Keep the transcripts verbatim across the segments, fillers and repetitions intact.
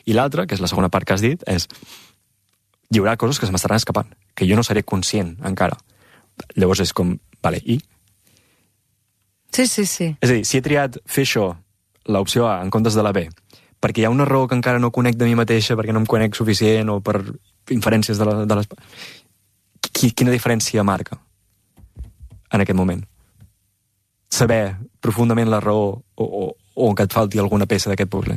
I l'altra, que és la segona part que has dit, és hi haurà coses que se m'estaran escapant, que jo no seré conscient encara. Llavors és com, vale, i? Sí, sí, sí. És a dir, si he triat fer això, l'opció A, en comptes de la B, perquè hi ha una raó que encara no conec de mi mateixa, perquè no em conec suficient, o per inferències de, la, de les... Quina diferència marca en aquest moment? Saber profundament la raó o, o, o que et falti alguna peça d'aquest puzzle.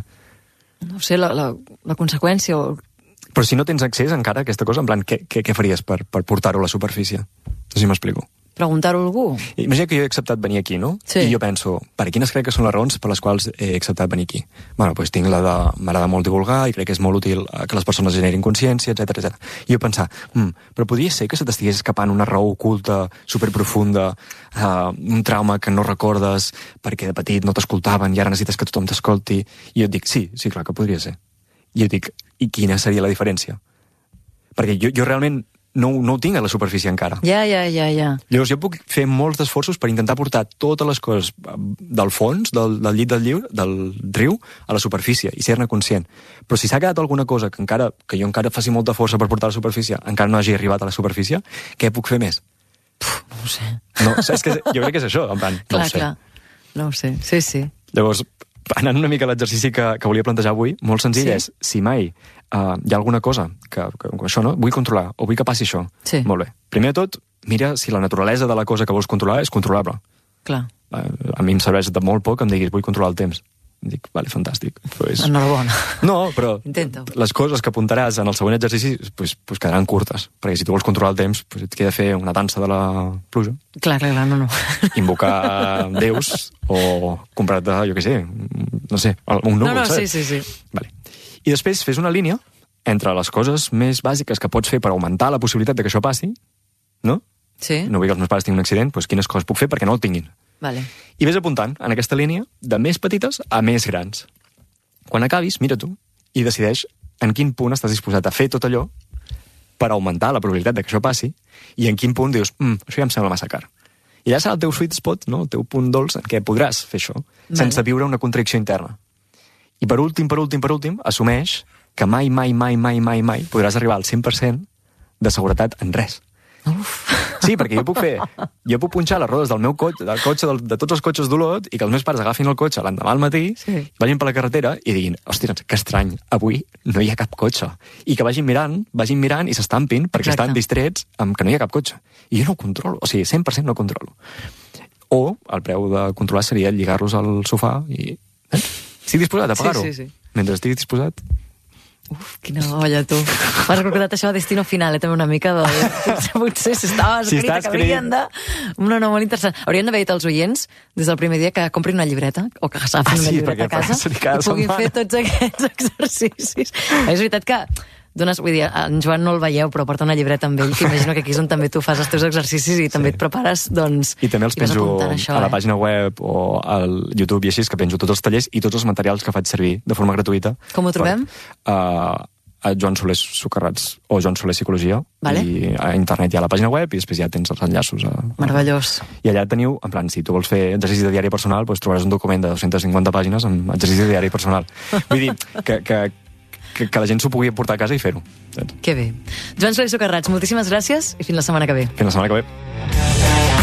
No sé, la, la, la conseqüència o... Però si no tens accés encara a aquesta cosa, en plan, què, què, què faries per, per portar-ho a la superfície? No sé si m'explico. Preguntar-ho a algú? Imagina que jo he acceptat venir aquí, no? Sí. I jo penso, per quines crec que són les raons per les quals he acceptat venir aquí? Bueno, doncs tinc la de... M'agrada molt divulgar i crec que és molt útil que les persones generin consciència, etcètera, etcètera. I jo pensar, mm, però podria ser que se t'estigués escapant una raó oculta, superprofunda, uh, un trauma que no recordes perquè de petit no t'escoltaven i ara necessites que tothom t'escolti. I jo et dic, sí, sí, clar que podria ser. I jo dic, i quina seria la diferència? Perquè jo, jo realment no, no ho tinc a la superfície encara. Ja, ja, ja, ja. Llavors jo puc fer molts d'esforços per intentar portar totes les coses del fons, del, del llit del, lliure, del riu, a la superfície i ser-ne conscient. Però si s'ha quedat alguna cosa que encara que jo encara faci molta força per portar a la superfície, encara no hagi arribat a la superfície, què puc fer més? Puf, no ho sé. No, és que jo crec que és això, en plan, no clar, ho sé. clar. No ho sé, sí, sí. Llavors, anant una mica a l'exercici que, que volia plantejar avui, molt senzill Sí. és, si mai uh, hi ha alguna cosa que, que, que això, no? Vull controlar, o vull que passi això. Sí. Molt bé. Primer de tot, mira si la naturalesa de la cosa que vols controlar és controlable. Clar. Uh, a mi em serveix de molt poc que em diguis vull controlar el temps. Em dic, vale, fantàstic. Pues... Enhorabona. No, però Intento. les coses que apuntaràs en el següent exercici pues, pues quedaran curtes, perquè si tu vols controlar el temps pues et queda fer una dansa de la pluja, Clar, clar, clar, no, no. invocar déus o comprar-te, jo què sé, no sé, un núvol, No, no, saps? sí, sí, sí. Vale. I després fes una línia entre les coses més bàsiques que pots fer per augmentar la possibilitat de que això passi, no? Sí, No vull que els meus pares tinguin un accident, doncs quines coses puc fer perquè no el tinguin. vale. I ves apuntant en aquesta línia de més petites a més grans. Quan acabis, mira tu i decideix en quin punt estàs disposat a fer tot allò per augmentar la probabilitat de que això passi i en quin punt dius, mm, això ja em sembla massa car. I allà serà el teu sweet spot, no? El teu punt dolç en què podràs fer això, Vale. sense viure una contradicció interna. I per últim, per últim, per últim, assumeix que mai, mai, mai, mai, mai, mai podràs arribar al cent per cent de seguretat en res. Uf. Sí, perquè jo puc fer... Jo puc punxar les rodes del meu cotxe, del cotxe del, de tots els cotxes d'Olot i que els meus pares agafin el cotxe l'endemà al matí, Sí. vagin per la carretera i diguin, ostres, que estrany, avui no hi ha cap cotxe. I que vagin mirant, vagin mirant i s'estampin perquè Exacte. estan distrets amb que no hi ha cap cotxe. I jo no ho controlo, o sigui, cent per cent no ho controlo. O el preu de controlar seria lligar-los al sofà i... Eh? Estic disposat a pagar-ho. Sí, sí, sí. Mentre estic disposat... Uf, quina olla, tu. M'has recordat això a Destino Final, eh, també una mica de... Potser s'estava Si escrit estàs que haurien de... No, no, molt interessant. Haurien d'haver dit als oients, des del primer dia, que comprin una llibreta, o que agafin Ah, una sí, llibreta a perquè casa, per cada i puguin setmana. fer tots aquests exercicis. És veritat que dones, vull dir, en Joan no el veieu, però porta una llibreta amb ell, que imagino que aquí és on també tu fas els teus exercicis i també Sí. et prepares, doncs... I també els i vas penjo apuntant això, a la eh? pàgina web o al YouTube i així, que penjo tots els tallers i tots els materials que faig servir de forma gratuïta. Com ho trobem? Per, uh, a Joan Soler Socarrats o Joan Soler Psicologia. Vale. I a internet hi ha la pàgina web i després ja tens els enllaços. A, Meravellós. I allà teniu, en plan, si tu vols fer exercici de diari personal, doncs trobaràs un document de dues-centes cinquanta pàgines amb exercici de diari personal. Vull dir, que, que, que, que la gent s'ho pugui portar a casa i fer-ho. Saps? Que bé. Joan Soler Socarrats, moltíssimes gràcies i fins la setmana que ve. Fins la setmana que ve.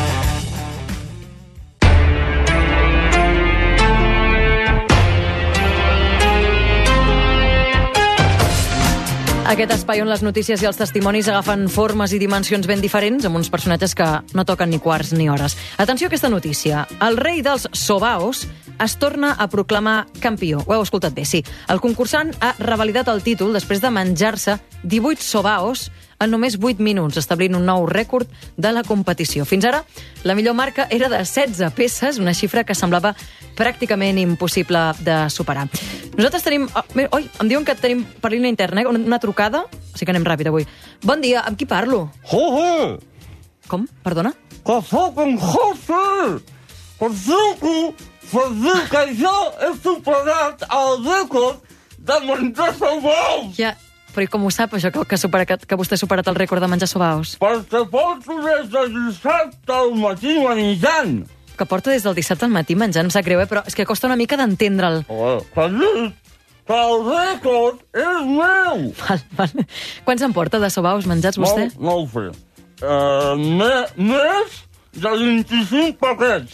Aquest espai on les notícies i els testimonis agafen formes i dimensions ben diferents, amb uns personatges que no toquen ni quarts ni hores. Atenció a aquesta notícia. El rei dels Sobaos es torna a proclamar campió. Ho heu escoltat bé, sí. El concursant ha revalidat el títol després de menjar-se divuit Sobaos en només vuit minuts, establint un nou rècord de la competició. Fins ara, la millor marca era de setze peces, una xifra que semblava pràcticament impossible de superar. Nosaltres tenim... Oh, oi, em diuen que tenim per línia interna, eh? Una trucada, o sigui que anem ràpid avui. Bon dia, amb qui parlo? Jorge, Com? Perdona? que sóc en Jorge. Per truco per dir que jo he superat el rècord de menjar salvaus. Ja, però i com ho sap, això, que, que, supera, que, que vostè ha superat el rècord de menjar sobaos? Perquè porto des de dissabte al matí menjant. Que porta des del dissabte al matí menjant, em sap greu, eh? Però és que costa una mica d'entendre'l. Oh, t'has dit que el rècord és meu. Val, val. Quants en porta de sobaos menjats, vostè? No, no ho sé. Uh, me, més de vint-i-cinc paquets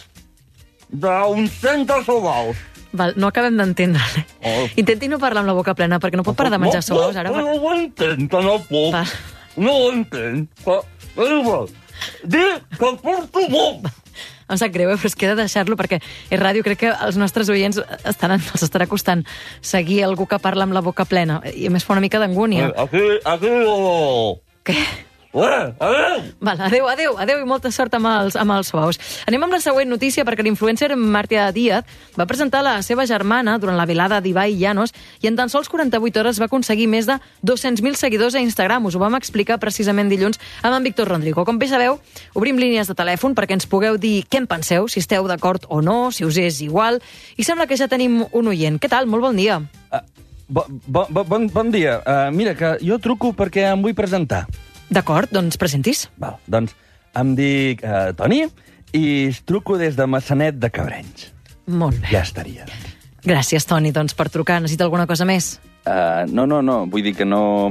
d'uns trenta sobaus. Val, no acabem d'entendre. Oh. Intenti no parlar amb la boca plena, perquè no pot parar de menjar no, sobaos ara. No, no ho entenc, que no puc. Val. No ho entenc. Que, és igual. Dic que porto molt. Em sap greu, eh, però és que he de deixar-lo perquè és ràdio, crec que els nostres oients estan, els estarà costant seguir algú que parla amb la boca plena. I a més fa una mica d'angúnia. Aquí, aquí... Oh. Què? Eh, adéu! Val, adéu, adéu, adéu i molta sort amb els, amb els sobaos. Anem amb la següent notícia perquè l'influencer Marta Díaz va presentar la seva germana durant la velada d'Ibai Llanos i en tan sols quaranta-vuit hores va aconseguir més de dos-cents mil seguidors a Instagram. Us ho vam explicar precisament dilluns amb en Víctor Rodrigo. Com bé sabeu, obrim línies de telèfon perquè ens pugueu dir què en penseu, si esteu d'acord o no, si us és igual. I sembla que ja tenim un oient. Què tal? Molt bon dia. Uh, bo, bo, bon, bon dia. Uh, mira, que jo truco perquè em vull presentar. D'acord, doncs presentis. Val, doncs em dic uh, Toni i truco des de Massanet de Cabrenys. Molt bé. Ja estaria. Gràcies, Toni, doncs, per trucar. Necessita alguna cosa més? Uh, no, no, no, vull dir que no...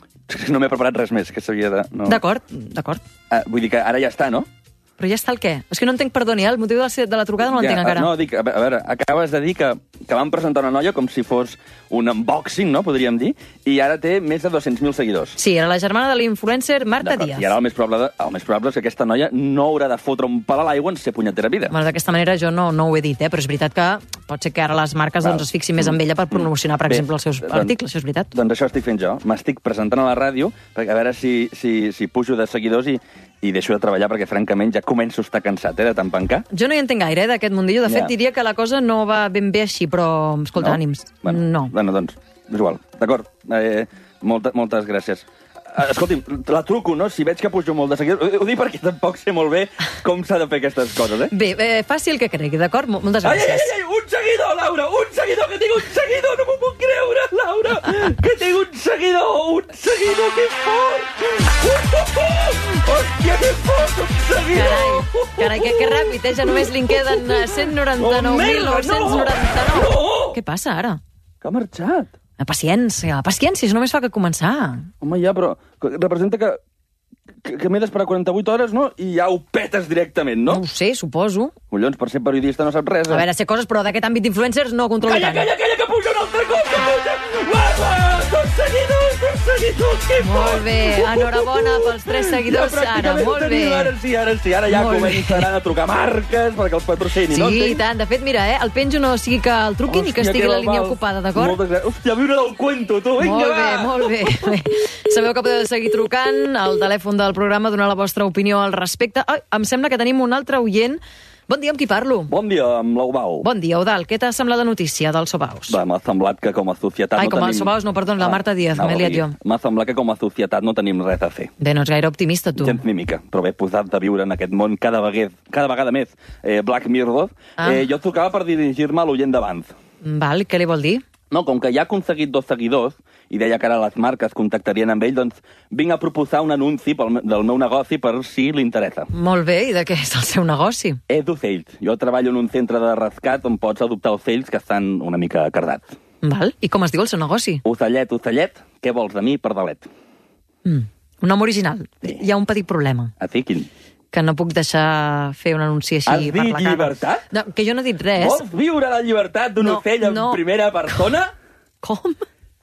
No m'he preparat res més, que s'havia de... No. D'acord, d'acord. Uh, vull dir que ara ja està, no? Però ja està el què? És que no entenc, perdoni, eh? El motiu de la, de la trucada no l'entenc ja, encara. No, dic, a veure, acabes de dir que, que vam presentar una noia com si fos un unboxing, no?, podríem dir, i ara té més de dos-cents mil seguidors. Sí, era la germana de l'influencer Marta Díaz. I ara el més, probable, el més probable és que aquesta noia no haurà de fotre un pal a l'aigua en ser punyetera vida. Bueno, d'aquesta manera jo no, no ho he dit, eh? Però és veritat que pot ser que ara les marques doncs, es fixin més en ella per promocionar, per Bé, exemple, els seus doncs, articles, això és veritat. Doncs això estic fent jo. M'estic presentant a la ràdio perquè a veure si, si, si pujo de seguidors i, i deixo de treballar perquè, francament, ja començo a estar cansat, eh, de tant pencar. Jo no hi entenc gaire, eh, d'aquest mundillo. De fet, Ja. diria que la cosa no va ben bé així, però, escolta, No? ànims. Bueno, No. Bueno, doncs, és igual. D'acord. Eh, molta, moltes gràcies. Eh, Escolti'm, la truco, no? Si veig que pujo molt de seguidors... Ho, ho dic perquè tampoc sé molt bé com s'ha de fer aquestes coses, eh? Bé, eh, faci el que cregui, d'acord? Mo- Moltes Ai, ai, gràcies. ai, ai, un seguidor, Laura! Un seguidor, que tinc un seguidor! No m'ho puc creure, Laura! Que tinc un seguidor! Un seguidor, que fort! Uh, uh, uh! Hòstia, que fort! Un seguidor! Carai, carai, que, que ràpid, eh? Ja només li en queden eh, cent noranta-nou mil nou-cents noranta-nou. No! Què passa ara? Que ha marxat. La paciència, la paciència, això només fa que començar. Home, ja, però que representa que, que, que m'he d'esperar quaranta-vuit hores, no? I ja ho petes directament, no? No ho sé, suposo. Collons, per ser periodista no saps res, eh? A veure, sé coses, però d'aquest àmbit d'influencers no controlo Calla, tant. calla, calla, que puja un altre cop, que puja! Guapa! Dos seguidors, dos seguidors, que fort! Molt bé, enhorabona pels tres seguidors Ja, ara, pràcticament molt bé. tenim, ara sí, ara sí, ara ja Molt bé. començaran a trucar marques perquè els patrocini, Sí, no? i tant. De fet, mira, eh, el penjo no sigui que el truquin i que estigui la línia ocupada, d'acord? Moltes gràcies. Hòstia, viure del cuento, tu, vinga, Molt va! bé, molt bé. bé. Sabeu que podeu seguir trucant al telèfon del programa, donar la vostra opinió al respecte. Ai, em sembla que tenim un altre oient. Bon dia, amb qui parlo? Bon dia, amb l'Eudal. Bon dia, Eudal. Què t'ha semblat la notícia dels sobaos? Va, m'ha semblat que com a societat Ai, no com tenim... els sobaos, no, perdó, la Marta Díaz, m'he liat jo. M'ha semblat que com a societat no tenim res a fer. Bé, no ets gaire optimista, tu. Gens ni mica, però bé, posat de viure en aquest món cada vegada, cada vegada més eh, Black Mirror, Ah. eh, jo trucava per dirigir-me a l'oient d'abans. Val, què li vol dir? No, com que ja ha aconseguit dos seguidors i deia que ara les marques contactarien amb ell, doncs vinc a proposar un anunci pel, me- del meu negoci per si li interessa. Molt bé, i de què és el seu negoci? És d'ocells. Jo treballo en un centre de rescat on pots adoptar ocells que estan una mica cardats. Val, i com es diu el seu negoci? Ocellet, ocellet, què vols de mi, pardalet? Mm, un nom original. Sí. Hi ha un petit problema, A ti, quin? que no puc deixar fer un anunci així Has per dit la cara. llibertat? No, que jo no he dit res. Vols viure la llibertat d'un No, ocell en no. primera persona? Com?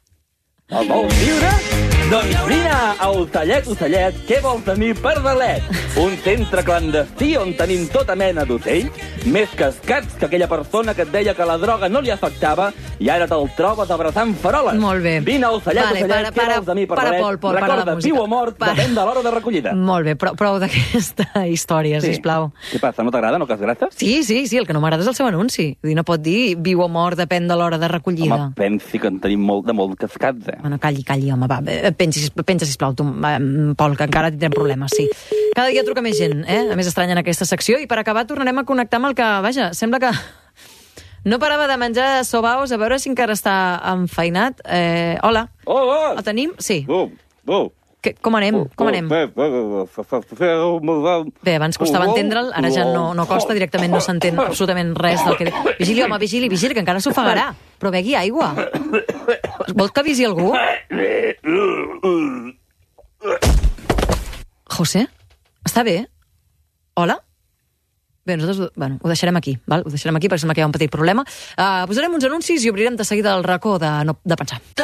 El vols viure? Doncs vine a Ocellet, Ocellet, què vols de mi, pardalet? Un centre clandestí on tenim tota mena d'ocells, més cascats que aquella persona que et deia que la droga no li afectava i ara te'l trobes abraçant faroles. Molt bé. Vine a Ocellet, Vale, Ocellet, para, què para, vols de mi, para, pardalet? Pol, Pol, para la Recorda, música. viu o mort, Para. depèn de l'hora de recollida. Molt bé, prou, prou d'aquesta història, sí. sisplau. Què passa, no t'agrada, no cas gràcies? Sí, sí, sí, el que no m'agrada és el seu anunci. Vull dir, no pot dir viu o mort, depèn de l'hora de recollida. Home, pensi que en tenim molt de molt cascats, eh? Bueno, calli, calli, home, va, eh, pensi, pensa, sisplau, tu, eh, Pol, que encara tindrem problemes, sí. Cada dia truca més gent, eh? A més estranya en aquesta secció, i per acabar tornarem a connectar amb el que, vaja, sembla que no parava de menjar sobaos, a veure si encara està enfeinat. Eh, hola, Oh, oh! el tenim? Sí. Oh, oh! Que, com anem? Com anem? Bé, abans costava entendre'l, ara ja no, no costa, directament no s'entén absolutament res del que diu. Vigili, home, vigili, vigili, que encara s'ofegarà. Però begui aigua. Vol que avisi algú? José? Està bé? Hola? Bé, nosaltres bueno, ho deixarem aquí, val? Ho deixarem aquí perquè sembla que hi ha un petit problema. Uh, posarem uns anuncis i obrirem de seguida el racó de, no, de pensar.